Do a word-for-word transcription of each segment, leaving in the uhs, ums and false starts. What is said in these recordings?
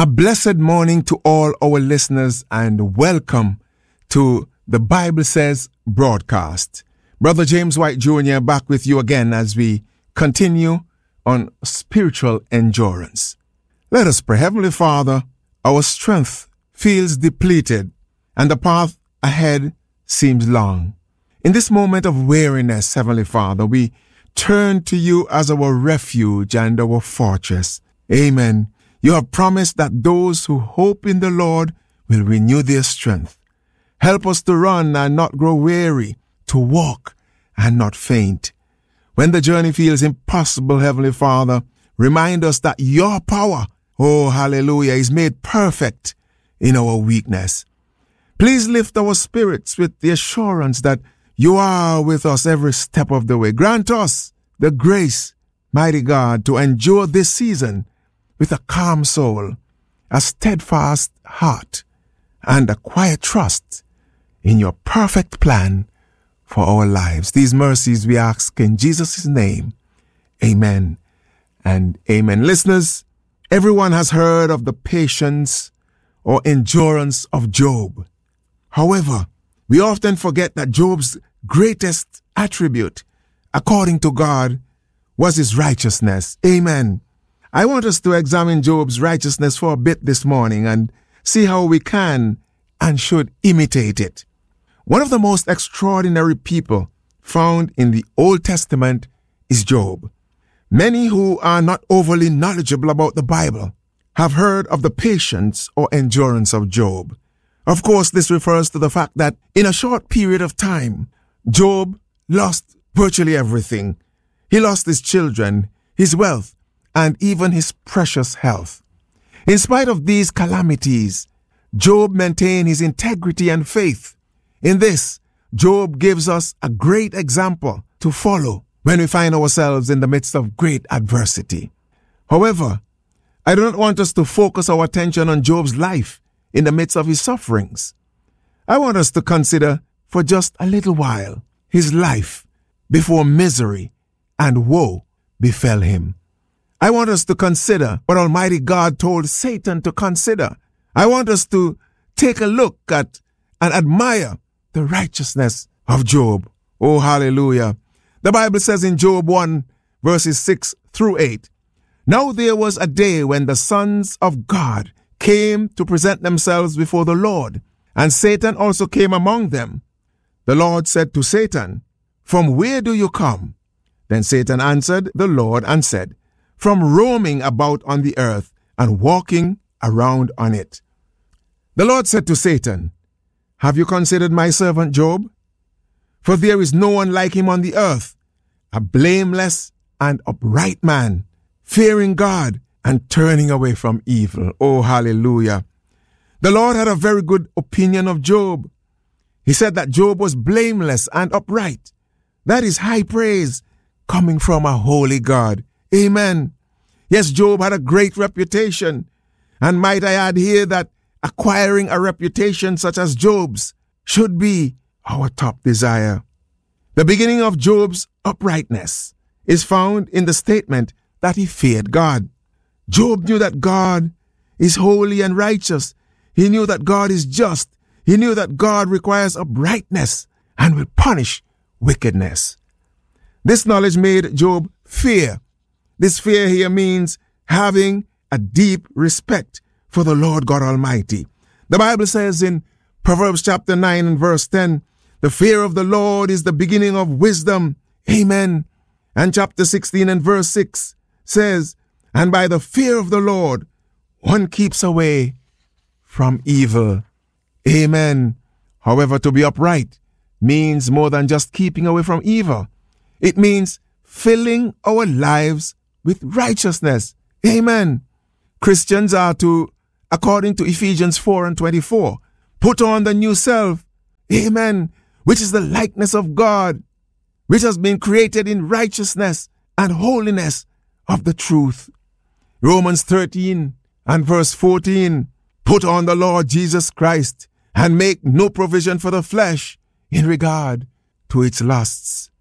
A blessed morning to all our listeners and welcome to the Bible Says broadcast. Brother James White Junior back with you again as we continue on spiritual endurance. Let us pray. Heavenly Father, our strength feels depleted and the path ahead seems long. In this moment of weariness, Heavenly Father, we turn to you as our refuge and our fortress. Amen. You have promised that those who hope in the Lord will renew their strength. Help us to run and not grow weary, to walk and not faint. When the journey feels impossible, Heavenly Father, remind us that your power, oh hallelujah, is made perfect in our weakness. Please lift our spirits with the assurance that you are with us every step of the way. Grant us the grace, mighty God, to endure this season with a calm soul, a steadfast heart, and a quiet trust in your perfect plan for our lives. These mercies we ask in Jesus' name. Amen and amen. Listeners, everyone has heard of the patience or endurance of Job. However, we often forget that Job's greatest attribute, according to God, was his righteousness. Amen. I want us to examine Job's righteousness for a bit this morning and see how we can and should imitate it. One of the most extraordinary people found in the Old Testament is Job. Many who are not overly knowledgeable about the Bible have heard of the patience or endurance of Job. Of course, this refers to the fact that in a short period of time, Job lost virtually everything. He lost his children, his wealth, and even his precious health. In spite of these calamities, Job maintained his integrity and faith. In this, Job gives us a great example to follow when we find ourselves in the midst of great adversity. However, I do not want us to focus our attention on Job's life in the midst of his sufferings. I want us to consider for just a little while his life before misery and woe befell him. I want us to consider what Almighty God told Satan to consider. I want us to take a look at and admire the righteousness of Job. Oh, hallelujah. The Bible says in Job one, verses six through eight, "Now there was a day when the sons of God came to present themselves before the Lord, and Satan also came among them. The Lord said to Satan, 'From where do you come?' Then Satan answered the Lord and said, 'From roaming about on the earth and walking around on it.' The Lord said to Satan, 'Have you considered my servant Job? For there is no one like him on the earth, a blameless and upright man, fearing God and turning away from evil.'" Oh, hallelujah. The Lord had a very good opinion of Job. He said that Job was blameless and upright. That is high praise coming from a holy God. Amen. Yes, Job had a great reputation. And might I add here that acquiring a reputation such as Job's should be our top desire. The beginning of Job's uprightness is found in the statement that he feared God. Job knew that God is holy and righteous. He knew that God is just. He knew that God requires uprightness and will punish wickedness. This knowledge made Job fear. This fear here means having a deep respect for the Lord God Almighty. The Bible says in Proverbs chapter nine and verse ten, "The fear of the Lord is the beginning of wisdom." Amen. And chapter sixteen and verse six says, "And by the fear of the Lord, one keeps away from evil." Amen. However, to be upright means more than just keeping away from evil. It means filling our lives with righteousness. Amen. Christians are to, according to Ephesians four and twenty-four, put on the new self. Amen. Which is the likeness of God, which has been created in righteousness and holiness of the truth. Romans thirteen and verse fourteen, "Put on the Lord Jesus Christ and make no provision for the flesh in regard to its lusts."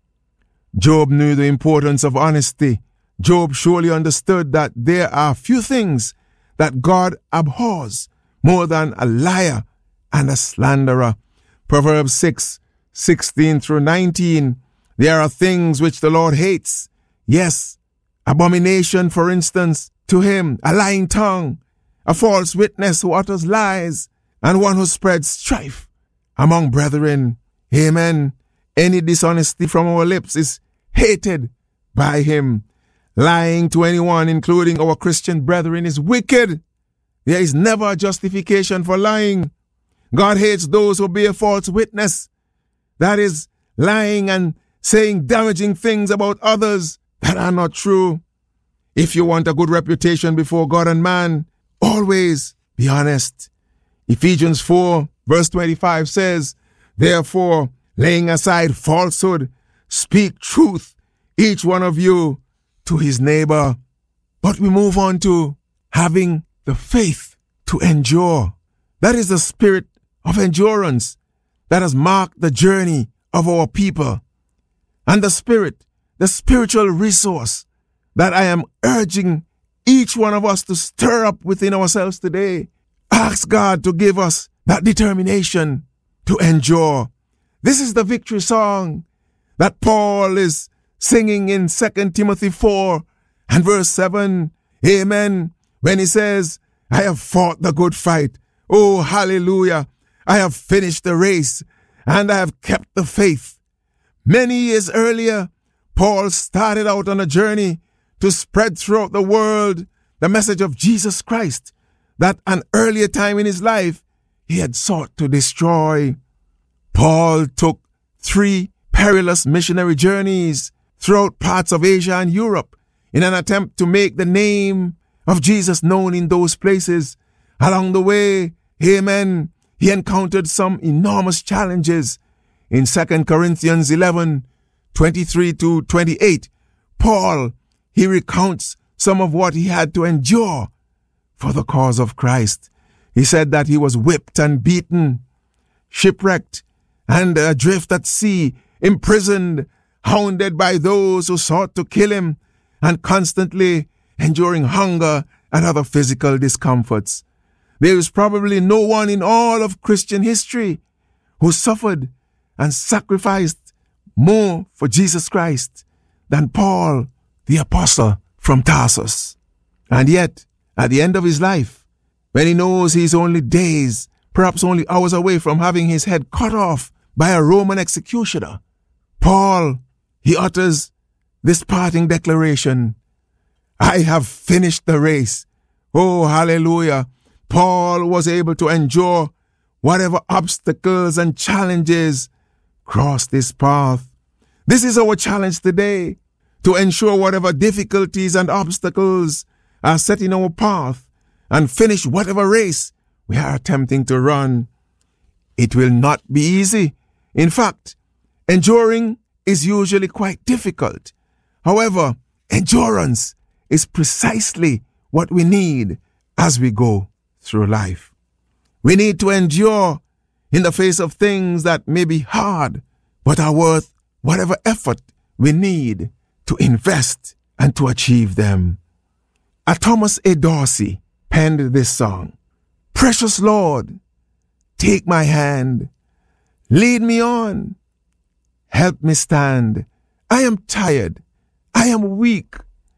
Job knew the importance of honesty. Job surely understood that there are few things that God abhors more than a liar and a slanderer. Proverbs six, sixteen through nineteen. There are things which the Lord hates. Yes, abomination, for instance, to him, a lying tongue, a false witness who utters lies, and one who spreads strife among brethren. Amen. Any dishonesty from our lips is hated by him. Lying to anyone, including our Christian brethren, is wicked. There is never a justification for lying. God hates those who bear false witness. That is, lying and saying damaging things about others that are not true. If you want a good reputation before God and man, always be honest. Ephesians four verse twenty-five says, therefore, laying aside falsehood, speak truth, each one of you, to his neighbor. But we move on to having the faith to endure. That is the spirit of endurance that has marked the journey of our people. And the spirit, the spiritual resource that I am urging each one of us to stir up within ourselves today. Ask God to give us that determination to endure. This is the victory song that Paul is singing in Second Timothy four and verse seven. Amen. When he says, I have fought the good fight. Oh, hallelujah. I have finished the race and I have kept the faith. Many years earlier, Paul started out on a journey to spread throughout the world the message of Jesus Christ that an earlier time in his life he had sought to destroy. Paul took three perilous missionary journeys throughout parts of Asia and Europe in an attempt to make the name of Jesus known in those places. Along the way, amen, he encountered some enormous challenges. In Second Corinthians eleven, twenty-three to twenty-eight, Paul, he recounts some of what he had to endure for the cause of Christ. He said that he was whipped and beaten, shipwrecked, and adrift at sea, imprisoned, hounded by those who sought to kill him, and constantly enduring hunger and other physical discomforts. There is probably no one in all of Christian history who suffered and sacrificed more for Jesus Christ than Paul, the apostle from Tarsus. And yet, at the end of his life, when he knows he's only days, perhaps only hours away from having his head cut off by a Roman executioner, Paul, he utters this parting declaration, I have finished the race. Oh, hallelujah. Paul was able to endure whatever obstacles and challenges crossed his path. This is our challenge today, to ensure whatever difficulties and obstacles are set in our path and finish whatever race we are attempting to run. It will not be easy. In fact, enduring is usually quite difficult. However, endurance is precisely what we need as we go through life. We need to endure in the face of things that may be hard, but are worth whatever effort we need to invest and to achieve them. A Thomas A. Dorsey penned this song. Precious Lord, take my hand, lead me on, help me stand. I am tired, I am weak,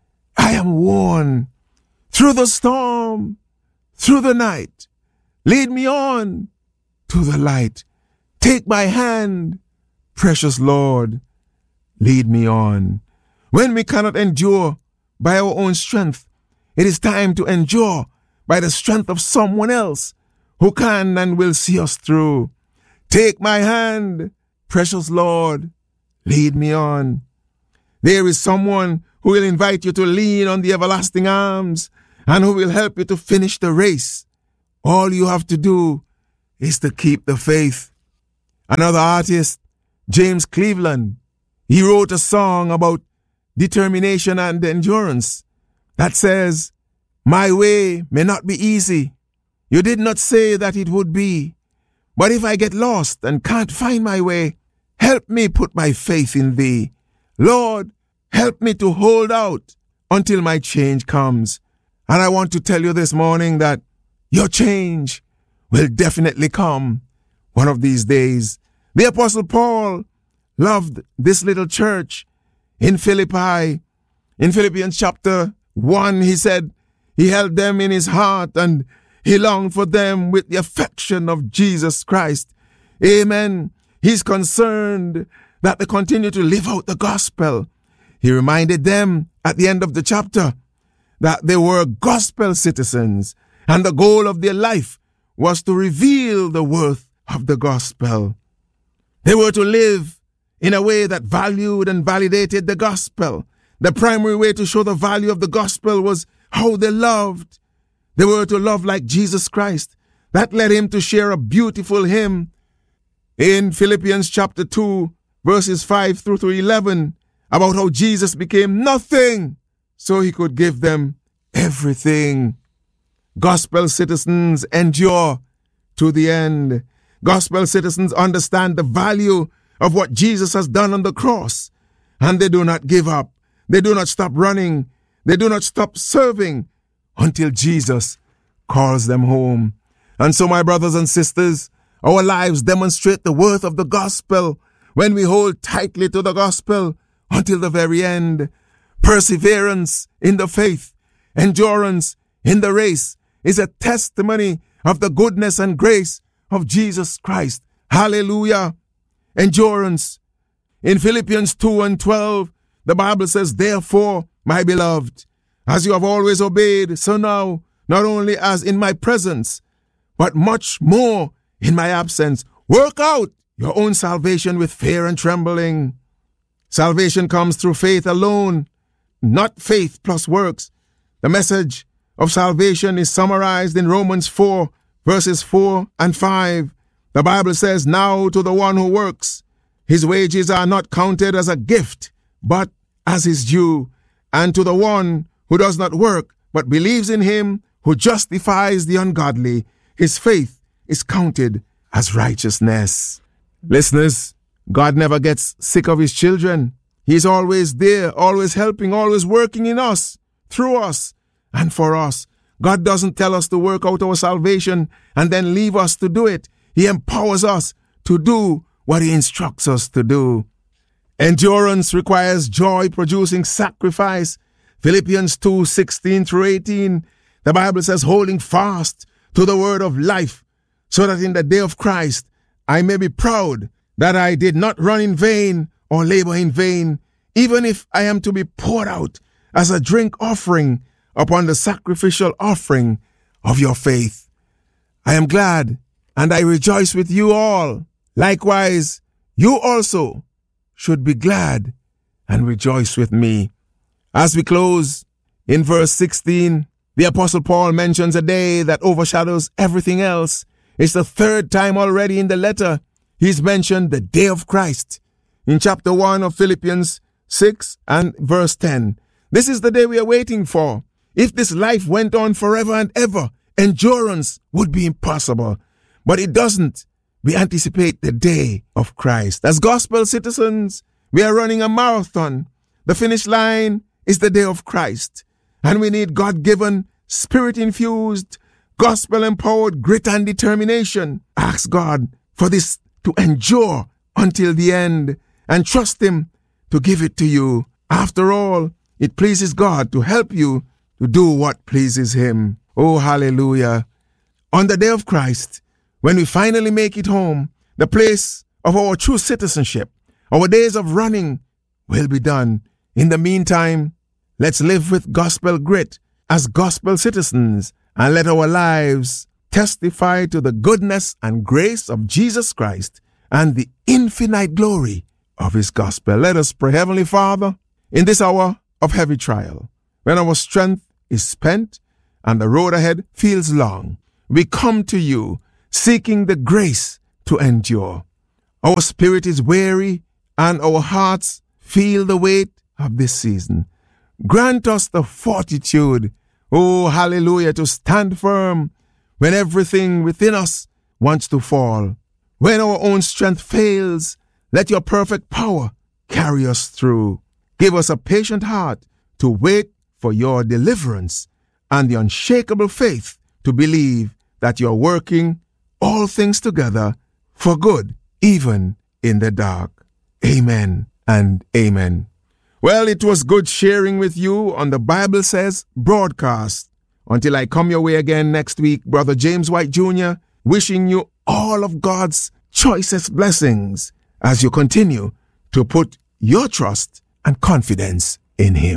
I am worn. Through the storm, through the night, lead me on to the light. Take my hand, precious Lord, lead me on. When we cannot endure by our own strength, it is time to endure by the strength of someone else who can and will see us through. Take my hand, precious Lord, lead me on. There is someone who will invite you to lean on the everlasting arms and who will help you to finish the race. All you have to do is to keep the faith. Another artist, James Cleveland, he wrote a song about determination and endurance that says, my way may not be easy. You did not say that it would be. But if I get lost and can't find my way, help me put my faith in thee. Lord, help me to hold out until my change comes. And I want to tell you this morning that your change will definitely come one of these days. The Apostle Paul loved this little church in Philippi. In Philippians chapter one, he said he held them in his heart and he longed for them with the affection of Jesus Christ. Amen. He's concerned that they continue to live out the gospel. He reminded them at the end of the chapter that they were gospel citizens and the goal of their life was to reveal the worth of the gospel. They were to live in a way that valued and validated the gospel. The primary way to show the value of the gospel was how they loved. They were to love like Jesus Christ. That led him to share a beautiful hymn in Philippians chapter two, verses five through to eleven, about how Jesus became nothing so he could give them everything. Gospel citizens endure to the end. Gospel citizens understand the value of what Jesus has done on the cross, and they do not give up. They do not stop running. They do not stop serving until Jesus calls them home. And so, my brothers and sisters, our lives demonstrate the worth of the gospel when we hold tightly to the gospel until the very end. Perseverance in the faith, endurance in the race is a testimony of the goodness and grace of Jesus Christ. Hallelujah. Endurance. In Philippians two and twelve, the Bible says, therefore, my beloved, as you have always obeyed, so now, not only as in my presence, but much more in my absence, work out your own salvation with fear and trembling. Salvation comes through faith alone, not faith plus works. The message of salvation is summarized in Romans four, verses four and five. The Bible says, now to the one who works, his wages are not counted as a gift, but as his due. And to the one who does not work, but believes in him who justifies the ungodly, his faith is counted as righteousness. Listeners, God never gets sick of his children. He's always there, always helping, always working in us, through us, and for us. God doesn't tell us to work out our salvation and then leave us to do it. He empowers us to do what he instructs us to do. Endurance requires joy-producing sacrifice. Philippians two, sixteen through eighteen, the Bible says, holding fast to the word of life, so that in the day of Christ I may be proud that I did not run in vain or labor in vain, even if I am to be poured out as a drink offering upon the sacrificial offering of your faith. I am glad and I rejoice with you all. Likewise, you also should be glad and rejoice with me. As we close, in verse sixteen, the Apostle Paul mentions a day that overshadows everything else. It's the third time already in the letter he's mentioned the day of Christ. In chapter one of Philippians six and verse ten, this is the day we are waiting for. If this life went on forever and ever, endurance would be impossible. But it doesn't. We anticipate the day of Christ. As gospel citizens, we are running a marathon. The finish line is the day of Christ. And we need God-given, spirit-infused, gospel-empowered grit and determination. Ask God for this to endure until the end and trust him to give it to you. After all, it pleases God to help you to do what pleases him. Oh, hallelujah. On the day of Christ, when we finally make it home, the place of our true citizenship, our days of running will be done. In the meantime, let's live with gospel grit as gospel citizens and let our lives testify to the goodness and grace of Jesus Christ and the infinite glory of his gospel. Let us pray. Heavenly Father, in this hour of heavy trial, when our strength is spent and the road ahead feels long, we come to you seeking the grace to endure. Our spirit is weary and our hearts feel the weight of this season. Grant us the fortitude, oh hallelujah, to stand firm when everything within us wants to fall. When our own strength fails, let your perfect power carry us through. Give us a patient heart to wait for your deliverance and the unshakable faith to believe that you're working all things together for good, even in the dark. Amen and amen. Well, it was good sharing with you on the Bible Says broadcast. Until I come your way again next week, Brother James White Junior, wishing you all of God's choicest blessings as you continue to put your trust and confidence in Him.